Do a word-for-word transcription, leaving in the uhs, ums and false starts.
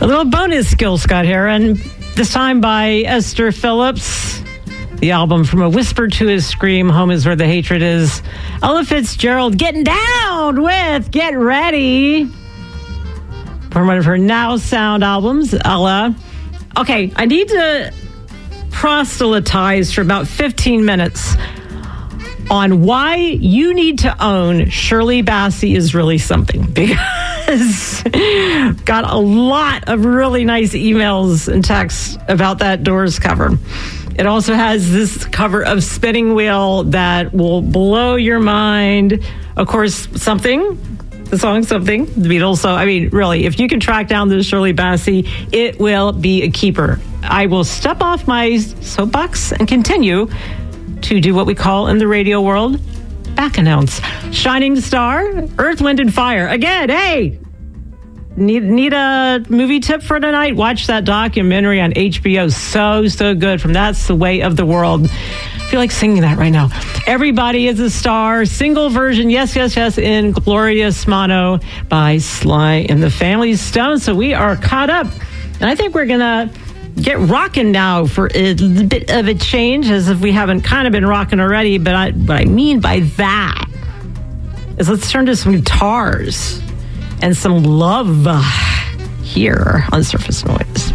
little bonus Gil Scott-Heron, this time by Esther Phillips. The album From a Whisper to a Scream, Home is Where the Hatred Is. Ella Fitzgerald getting down with Get Ready from one of her Now Sound albums. Ella. Okay, I need to proselytize for about fifteen minutes on why you need to own Shirley Bassey Is Really Something, because got a lot of really nice emails and texts about that Doors cover. It also has this cover of Spinning Wheel that will blow your mind. Of course, Something, the song Something, the Beatles. So, I mean, really, if you can track down this Shirley Bassey, it will be a keeper. I will step off my soapbox and continue to do what we call in the radio world, back announce. Shining Star, Earth, Wind, and Fire. Again, hey, need, need a movie tip for tonight? Watch that documentary on H B O. So, so good. From That's the Way of the World. I feel like singing that right now. Everybody is a Star. Single version, yes, yes, yes, in Glorious Mono by Sly and the Family Stone. So we are caught up. And I think we're going to get rocking now for a bit of a change, as if we haven't kind of been rocking already. But I, what I mean by that is let's turn to some guitars and some love here on Surface Noise.